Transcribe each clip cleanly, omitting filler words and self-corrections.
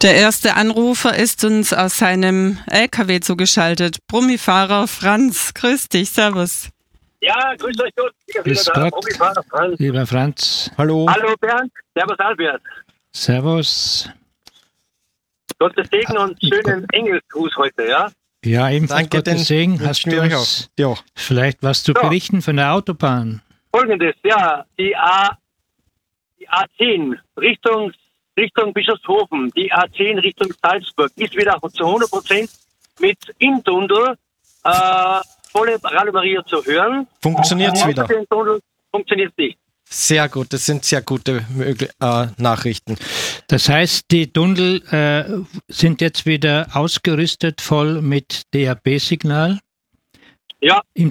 Der erste Anrufer ist uns aus seinem LKW zugeschaltet. Brummifahrer Franz, grüß dich, servus. Ja, grüß euch Gott. Grüß Gott, Franz. Lieber Franz. Hallo. Hallo Bernd, servus Albert. Servus. Gottes Segen und schönen Engelsgruß heute, ja? Ja, ebenfalls Danke, Gottes Segen. Hast du uns vielleicht was zu berichten von der Autobahn? Folgendes, ja, die A10 Richtung Bischofshofen, die A10 Richtung Salzburg ist wieder zu 100% mit im Tunnel volle Radio Maria zu hören. Funktioniert es wieder? Im Tunnel funktioniert es nicht. Sehr gut, das sind sehr gute Nachrichten. Das heißt, die Tunnel sind jetzt wieder ausgerüstet voll mit DAB-Signal? Ja, in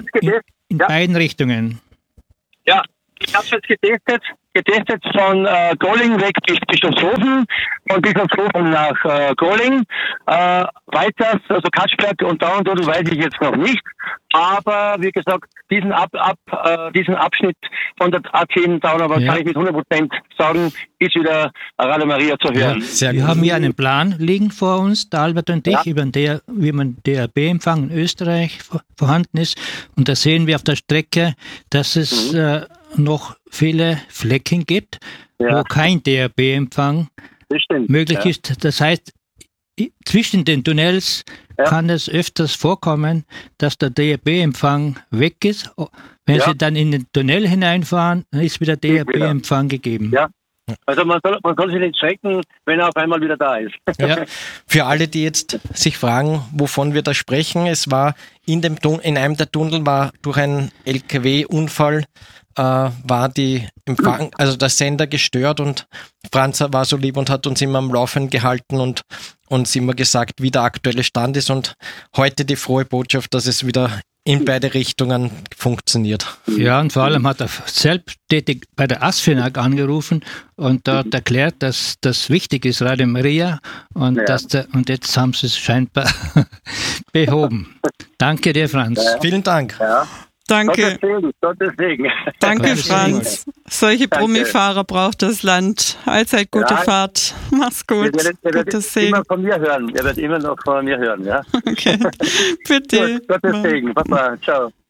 beiden Richtungen? Ja, ich habe es jetzt getestet von Golling weg bis Bischofshofen, von Bischofshofen nach Golling. Weiter, also Katschberg und Dauerndudel weiß ich jetzt noch nicht. Aber wie gesagt, diesen Abschnitt von der A10 Dauer kann ich mit 100% sagen, ist wieder Radio Maria zu hören. Ja, wir haben hier einen Plan liegen vor uns, der Albert und ich, wie man DAB-Empfang in Österreich vorhanden ist. Und da sehen wir auf der Strecke, dass es noch viele Flecken gibt, wo kein DAB-Empfang möglich ist. Das heißt, zwischen den Tunnels kann es öfters vorkommen, dass der DAB-Empfang weg ist. Wenn Sie dann in den Tunnel hineinfahren, dann ist wieder DAB-Empfang gegeben. Ja. Also man soll sich nicht schrecken, wenn er auf einmal wieder da ist. Ja. Für alle, die jetzt sich fragen, wovon wir da sprechen, es war in einem der Tunnel war durch einen LKW-Unfall war der Sender gestört und Franz war so lieb und hat uns immer am Laufen gehalten und uns immer gesagt, wie der aktuelle Stand ist und heute die frohe Botschaft, dass es wieder in beide Richtungen funktioniert. Ja, und vor allem hat er selbsttätig bei der ASFINAG angerufen und dort erklärt, dass das wichtig ist, Radio Maria, und und jetzt haben sie es scheinbar behoben. Danke dir, Franz. Vielen Dank. Ja. Danke. Gottes Segen. Danke, Franz. Solche Brummifahrer braucht das Land. Allzeit gute Fahrt. Mach's gut. Ihr werdet immer von mir hören. Ihr werdet immer noch von mir hören, ja? Okay. Bitte. Gottes Segen. Papa, ciao.